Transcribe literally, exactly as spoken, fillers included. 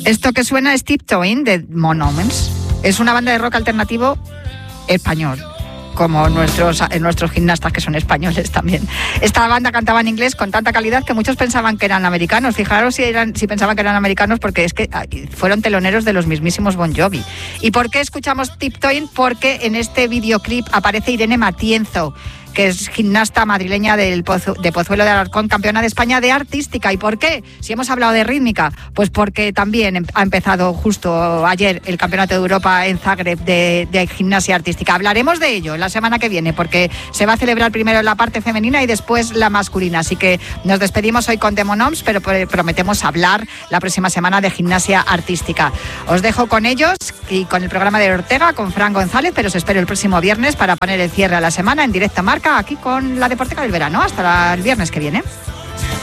Esto que suena es Tiptoeing de Monomens. Es una banda de rock alternativo español, como nuestros, nuestros gimnastas que son españoles también. Esta banda cantaba en inglés con tanta calidad que muchos pensaban que eran americanos. Fijaros si, eran, si pensaban que eran americanos, porque es que fueron teloneros de los mismísimos Bon Jovi. ¿Y por qué escuchamos Tiptoeing? Porque en este videoclip aparece Irene Matienzo, que es gimnasta madrileña del Pozu, de Pozuelo de Alarcón, campeona de España de artística. ¿Y por qué? Si hemos hablado de rítmica, pues porque también ha empezado justo ayer el Campeonato de Europa en Zagreb de, de gimnasia artística. Hablaremos de ello la semana que viene, porque se va a celebrar primero la parte femenina y después la masculina. Así que nos despedimos hoy con The Monoms, pero prometemos hablar la próxima semana de gimnasia artística. Os dejo con ellos y con el programa de Ortega, con Fran González, pero os espero el próximo viernes para poner el cierre a la semana en Directo Marca, aquí con la Deporteca del Verano. Hasta el viernes que viene.